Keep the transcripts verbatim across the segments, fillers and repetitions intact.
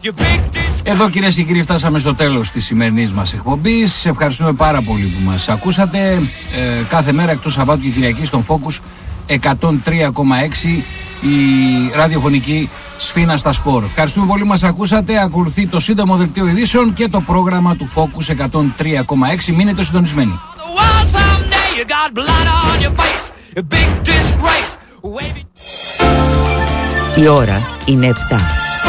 Εδώ, κυρίες και κύριοι, φτάσαμε στο τέλος της σημερινής μας εκπομπής. Ευχαριστούμε πάρα πολύ που μας ακούσατε. Ε, κάθε μέρα εκτός Σαββάτου και Κυριακή στον Focus εκατόν τρία κόμμα έξι η ραδιοφωνική Σφίνα στα Σπορ. Ευχαριστούμε πολύ που μας ακούσατε. Ακολουθεί το σύντομο δελτίο ειδήσεων και το πρόγραμμα του Focus εκατόν τρία κόμμα έξι. Μείνετε συντονισμένοι. Η ώρα είναι επτά.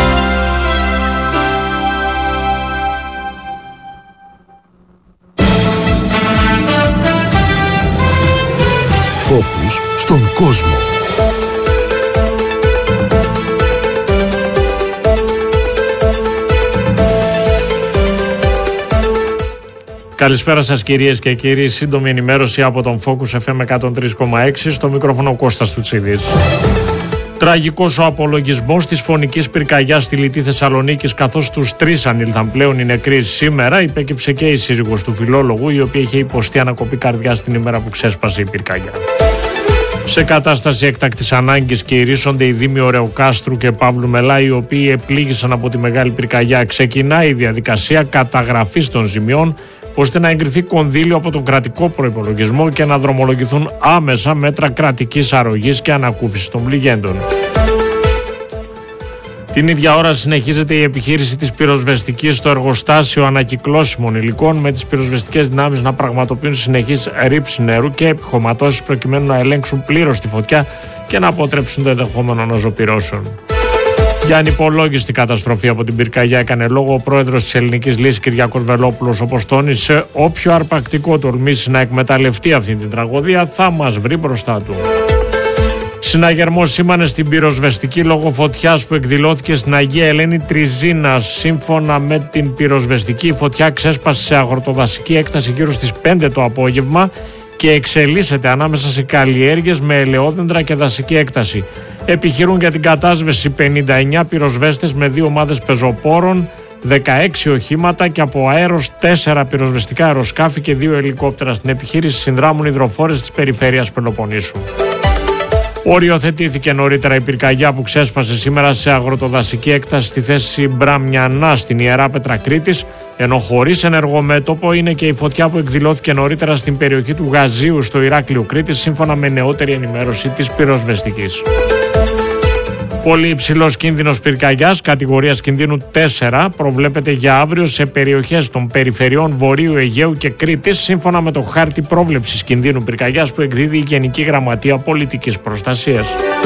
Focus στον κόσμο. Καλησπέρα σας κυρίες και κύριοι. Σύντομη ενημέρωση από τον Focus εφ εμ εκατόν τρία κόμμα έξι. Στο μικρόφωνο Κώστας Τουτσίδης. Τραγικός ο απολογισμός της φωνικής πυρκαγιάς στη Λιτή Θεσσαλονίκης, καθώς τους τρεις ανήλθαν πλέον οι νεκροί σήμερα. Υπέκυψε και η σύζυγος του φιλόλογου, η οποία είχε υποστεί ανακοπή καρδιάς την ημέρα που ξέσπασε η πυρκαγιά. Σε κατάσταση έκτακτης ανάγκης και ηρίσσονται οι δήμοι Ωρεοκάστρου και Παύλου Μελά, οι οποίοι επλήγησαν από τη μεγάλη πυρκαγιά. Ξεκινάει η διαδικασία καταγραφής των ζημιών, ώστε να εγκριθεί κονδύλιο από τον κρατικό προϋπολογισμό και να δρομολογηθούν άμεσα μέτρα κρατικής αρρωγής και ανακούφισης των πληγέντων. Την ίδια ώρα συνεχίζεται η επιχείρηση της πυροσβεστικής στο εργοστάσιο ανακυκλώσιμων υλικών, με τις πυροσβεστικές δυνάμεις να πραγματοποιούν συνεχείς ρήψεις νερού και επιχωματώσεις προκειμένου να ελέγξουν πλήρως τη φωτιά και να αποτρέψουν το ενδεχόμενο νοζοπυρώσεων. Για ανυπολόγιστη καταστροφή από την πυρκαγιά έκανε λόγο ο πρόεδρος της Ελληνικής Λύσης Κυριάκος Βελόπουλος, όπως τόνισε, όποιο αρπακτικό τολμήσει να εκμεταλλευτεί αυτή την τραγωδία θα μας βρει μπροστά του. Συναγερμός σήμανε στην πυροσβεστική λόγω φωτιάς που εκδηλώθηκε στην Αγία Ελένη Τριζίνας. Σύμφωνα με την πυροσβεστική, η φωτιά ξέσπασε σε αγροτοδασική έκταση γύρω στις πέντε το απόγευμα και εξελίσσεται ανάμεσα σε καλλιέργειες με ελαιόδεντρα και δασική έκταση. Επιχειρούν για την κατάσβεση πενήντα εννέα πυροσβέστες με δύο ομάδες πεζοπόρων, δεκαέξι οχήματα και από αέρος τέσσερα πυροσβεστικά αεροσκάφη και δύο ελικόπτερα. Στην επιχείρηση συνδράμουν υδροφόρες της περιφέρειας Πελοποννήσου. Οριοθετήθηκε νωρίτερα η πυρκαγιά που ξέσπασε σήμερα σε αγροτοδασική έκταση στη θέση Μπραμιανά στην Ιερά Πέτρα Κρήτης, ενώ χωρίς ενεργό μέτωπο είναι και η φωτιά που εκδηλώθηκε νωρίτερα στην περιοχή του Γαζίου στο Ηράκλειο Κρήτης, σύμφωνα με νεότερη ενημέρωση της πυροσβεστικής. Πολύ υψηλός κίνδυνος πυρκαγιάς κατηγορίας κινδύνου τέσσερα προβλέπεται για αύριο σε περιοχές των περιφερειών Βορείου Αιγαίου και Κρήτης, σύμφωνα με το χάρτη πρόβλεψης κινδύνου πυρκαγιάς που εκδίδει η Γενική Γραμματεία Πολιτικής Προστασίας.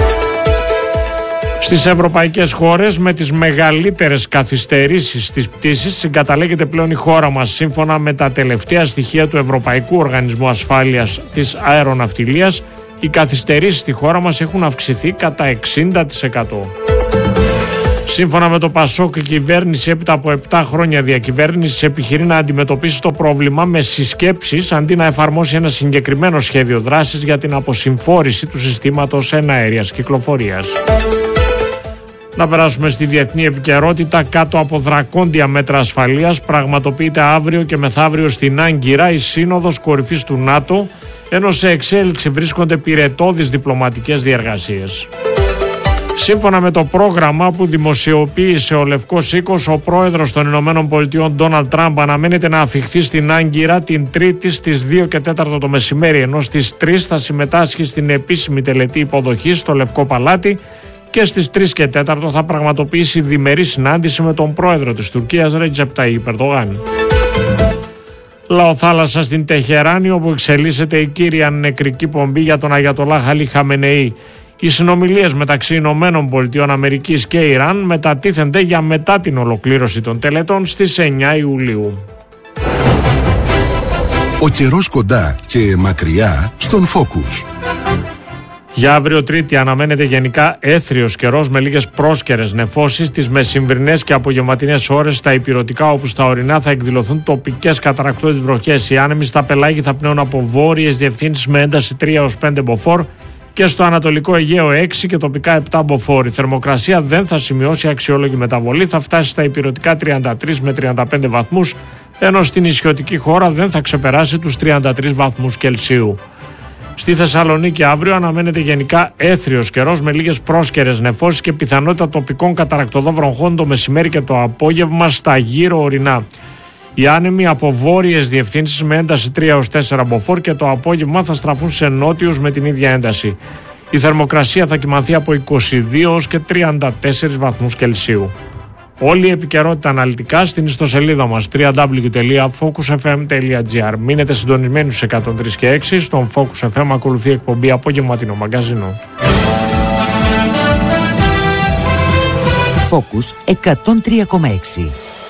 Στις ευρωπαϊκές χώρες με τις μεγαλύτερες καθυστερήσεις στις πτήσεις συγκαταλέγεται πλέον η χώρα μας, σύμφωνα με τα τελευταία στοιχεία του Ευρωπαϊκού Οργανισμού Ασφάλειας της Αεροναυτιλίας. Οι καθυστερήσεις στη χώρα μας έχουν αυξηθεί κατά εξήντα τοις εκατό. Σύμφωνα με το Πασόκ, η κυβέρνηση έπειτα από επτά χρόνια διακυβέρνησης επιχειρεί να αντιμετωπίσει το πρόβλημα με συσκέψεις αντί να εφαρμόσει ένα συγκεκριμένο σχέδιο δράσης για την αποσυμφόρηση του συστήματος εναέριας κυκλοφορίας. Να περάσουμε στη διεθνή επικαιρότητα. Κάτω από δρακόντια μέτρα ασφαλείας πραγματοποιείται αύριο και μεθαύριο στην Άγκυρα η Σύνοδος Κορυφής του ΝΑΤΟ, ενώ σε εξέλιξη βρίσκονται πυρετώδεις διπλωματικές διεργασίες. Σύμφωνα με το πρόγραμμα που δημοσιοποίησε ο Λευκός Οίκος, ο πρόεδρος των Ηνωμένων Πολιτειών Ντόναλντ Τραμπ αναμένεται να αφιχθεί στην Άγκυρα την Τρίτη στις δύο και τέσσερα το μεσημέρι, ενώ στις τρεις θα συμμετάσχει στην επίσημη τελετή υποδοχής στο Λευκό Παλάτι και στις τρεις και τέσσερα θα πραγματοποιήσει διμερή συνάντηση με τον πρόεδρο της Τουρκίας Ρετζέπ Ταγιίπ Ερντογάν. Λαοθάλασσα στην Τεχεράνη, όπου εξελίσσεται η κύρια νεκρική πομπή για τον Αγιατολάχ Αλί Χαμενεή. Οι συνομιλίες μεταξύ Ηνωμένων Πολιτειών Αμερικής και Ιράν μετατίθενται για μετά την ολοκλήρωση των τελετών στις εννιά Ιουλίου. Ο καιρός κοντά και μακριά στον Focus. Για αύριο Τρίτη αναμένεται γενικά έθριος καιρός με λίγες πρόσκαιρες νεφώσεις τις μεσημβρινές και απογευματινές ώρες στα ηπειρωτικά, όπου στα ορεινά θα εκδηλωθούν τοπικές καταρρακτώδεις βροχές. Οι άνεμοι στα πελάγη θα πνέουν από βόρειες διευθύνσεις με ένταση τρία έως πέντε μποφόρ και στο Ανατολικό Αιγαίο έξι και τοπικά επτά μποφόρ. Η θερμοκρασία δεν θα σημειώσει αξιόλογη μεταβολή, θα φτάσει στα ηπειρωτικά τριάντα τρεις με τριάντα πέντε βαθμούς, ενώ στην νησιωτική χώρα δεν θα ξεπεράσει τους τριάντα τρεις βαθμούς Κελσίου. Στη Θεσσαλονίκη αύριο αναμένεται γενικά έθριος καιρός με λίγες πρόσκαιρες νεφώσεις και πιθανότητα τοπικών καταρρακτοδών βροχών το μεσημέρι και το απόγευμα στα γύρω ορεινά. Οι άνεμοι από βόρειες διευθύνσεις με ένταση τρία έως τέσσερα μποφόρ και το απόγευμα θα στραφούν σε νότιους με την ίδια ένταση. Η θερμοκρασία θα κυμανθεί από είκοσι δύο έως και τριάντα τέσσερις βαθμούς Κελσίου. Όλη η επικαιρότητα αναλυτικά στην ιστοσελίδα μας double-u double-u double-u τελεία focus f m τελεία g r. Μείνετε συντονισμένοι στους εκατόν τρία και έξι. Στον Focus εφ εμ ακολουθεί εκπομπή Απογευματινό Μαγκαζίνο. Focus εκατόν τρία κόμμα έξι.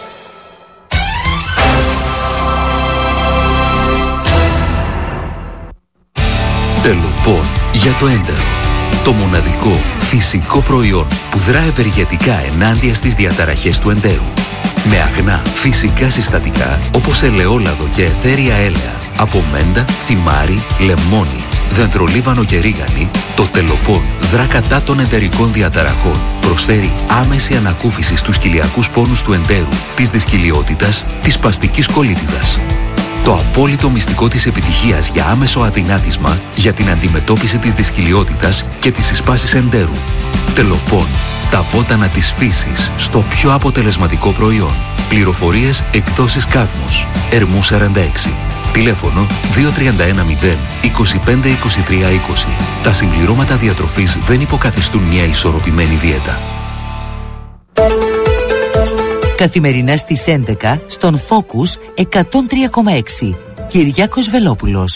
Τελοπών για το έντερο. Το μοναδικό φυσικό προϊόν που δρά ευεργετικά ενάντια στις διαταραχές του εντέρου. Με αγνά φυσικά συστατικά όπως ελαιόλαδο και αιθέρια έλαια από μέντα, θυμάρι, λεμόνι, δεντρολίβανο και ρίγανη, το Τελοπών δρά κατά των εντερικών διαταραχών. Προσφέρει άμεση ανακούφιση στους κοιλιακούς πόνους του εντέρου, της δυσκυλιότητας, της σπαστικής κολίτιδας. Το απόλυτο μυστικό της επιτυχίας για άμεσο αδυνάτισμα για την αντιμετώπιση της δυσκυλιότητας και της εισπάσης εντέρου. Τελοπών. Τα βότανα της φύσης στο πιο αποτελεσματικό προϊόν. Πληροφορίες εκδόσεις Κάδμος. Ερμού σαράντα έξι. Τηλέφωνο δύο τρία ένα μηδέν είκοσι πέντε είκοσι τρία είκοσι. Τα συμπληρώματα διατροφής δεν υποκαθιστούν μια ισορροπημένη δίαιτα. Καθημερινά στις έντεκα στον Focus εκατόν τρία κόμμα έξι. Κυριάκος Βελόπουλος.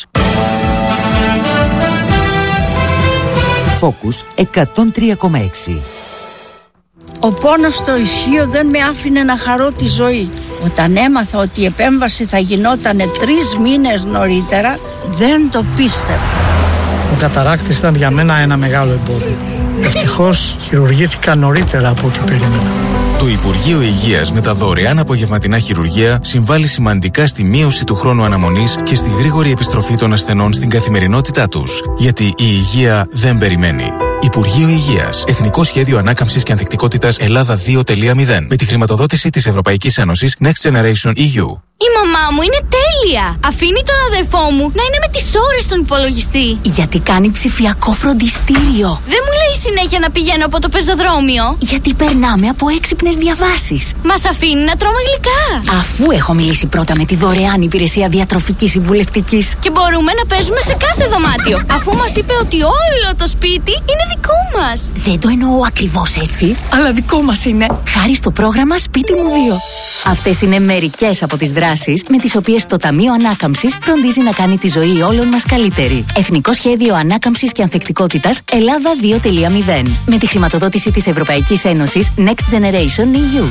Focus εκατόν τρία κόμμα έξι. Ο πόνος στο ισχύο δεν με άφηνε να χαρώ τη ζωή. Όταν έμαθα ότι η επέμβαση θα γινότανε τρεις μήνες νωρίτερα, δεν το πίστευα. Ο καταράκτης ήταν για μένα ένα μεγάλο εμπόδιο. Ευτυχώς χειρουργήθηκα νωρίτερα από ό,τι περίμενα. Το Υπουργείο Υγείας με τα δωρεάν απογευματινά χειρουργεία συμβάλλει σημαντικά στη μείωση του χρόνου αναμονής και στη γρήγορη επιστροφή των ασθενών στην καθημερινότητά τους. Γιατί η υγεία δεν περιμένει. Υπουργείο Υγείας. Εθνικό Σχέδιο Ανάκαμψης και Ανθεκτικότητας Ελλάδα δύο τελεία μηδέν. Με τη χρηματοδότηση της Ευρωπαϊκής Ένωσης Next Generation ι γιου. Η μαμά μου είναι τέλεια! Αφήνει τον αδερφό μου να είναι με τις ώρες στον υπολογιστή. Γιατί κάνει ψηφιακό φροντιστήριο. Δεν μου λέει συνέχεια να πηγαίνω από το πεζοδρόμιο. Γιατί περνάμε από έξυπνες διαβάσεις. Μας αφήνει να τρώμε γλυκά. Αφού έχω μιλήσει πρώτα με τη δωρεάν υπηρεσία διατροφικής συμβουλευτικής. Και μπορούμε να παίζουμε σε κάθε δωμάτιο. Αφού μας είπε ότι όλο το σπίτι είναι δικό μας. Δεν το εννοώ ακριβώς έτσι, αλλά δικό μας είναι. Χάρη στο πρόγραμμα Σπίτι μου δύο. Αυτές είναι μερικές από τις δράσεις με τις οποίες το Ταμείο Ανάκαμψης φροντίζει να κάνει τη ζωή όλων μας καλύτερη. Εθνικό Σχέδιο Ανάκαμψης και Ανθεκτικότητας Ελλάδα δύο τελεία μηδέν. Με τη χρηματοδότηση της Ευρωπαϊκής Ένωσης Next Generation ι γιου.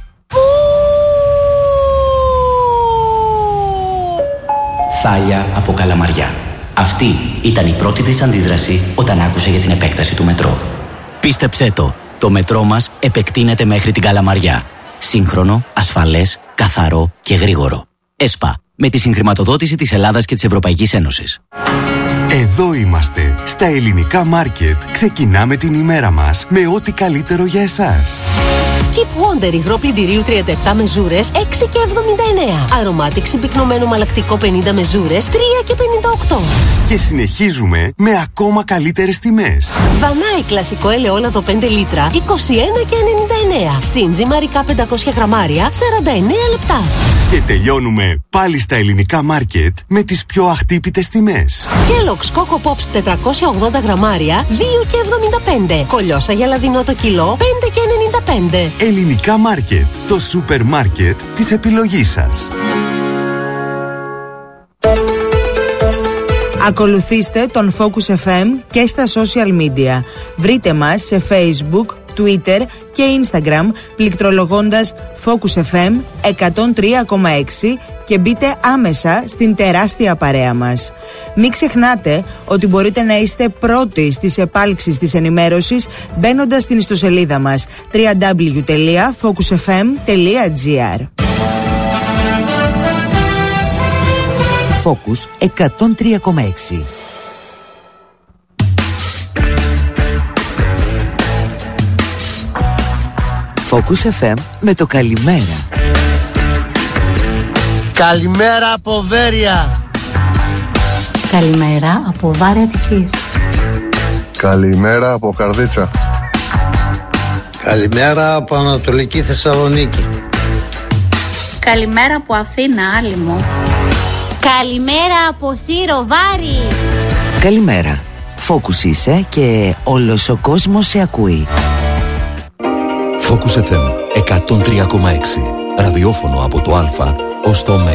Θάλια από Καλαμαριά. Αυτή ήταν η πρώτη της αντίδραση όταν άκουσε για την επέκταση του μετρό. Πίστεψέ το, το μετρό μας επεκτείνεται μέχρι την Καλαμαριά. Σύγχρονο, ασφαλές, καθαρό και γρήγορο. ΕΣΠΑ, με τη συγχρηματοδότηση της Ελλάδας και της Ευρωπαϊκής Ένωσης. Εδώ είμαστε, στα ελληνικά μάρκετ. Ξεκινάμε την ημέρα μας με ό,τι καλύτερο για εσάς. Skip Wonder υγρό πλυντηρίου τριάντα επτά μεζούρες έξι και εβδομήντα εννέα. Aromatic συμπυκνωμένο μαλακτικό πενήντα μεζούρες τρία και πενήντα οκτώ. Και συνεχίζουμε με ακόμα καλύτερες τιμές. Βανάι κλασικό ελαιόλαδο πέντε λίτρα είκοσι ένα και ενενήντα εννέα. Σύντζι μαρικά πεντακόσια γραμμάρια σαράντα εννέα λεπτά. Και τελειώνουμε πάλι στα ελληνικά μάρκετ με τις πιο αχτύπητες τιμές. Kellogg's Coco Pops τετρακόσια ογδόντα γραμμάρια δύο και εβδομήντα πέντε. Κολιόσα γελαδινό το κιλό πέντε και ενενήντα πέντε. Ελληνικά μάρκετ, το σούπερ μάρκετ της επιλογής σας. Ακολουθήστε τον Focus εφ εμ και στα social media. Βρείτε μας σε Facebook, Twitter και Instagram πληκτρολογώντας Focus εφ εμ εκατόν τρία κόμμα έξι και μπείτε άμεσα στην τεράστια παρέα μας. Μην ξεχνάτε ότι μπορείτε να είστε πρώτοι στις επάλξεις της ενημέρωσης μπαίνοντας στην ιστοσελίδα μας double-u double-u double-u τελεία focus f m τελεία g r. Focus εκατόν τρία κόμμα έξι. Focus εφ εμ με το καλημέρα. Καλημέρα από Βέρεια. Καλημέρα από Βάρη Αττικής. Καλημέρα από Καρδίτσα. Καλημέρα από Ανατολική Θεσσαλονίκη. Καλημέρα από Αθήνα, Άλυμο. Καλημέρα από Σύρο, Βάρη. Καλημέρα. Focus είσαι και όλος ο κόσμος σε ακούει. Focus εφ εμ εκατόν τρία κόμμα έξι. Ραδιόφωνο από το Α ως το Ω.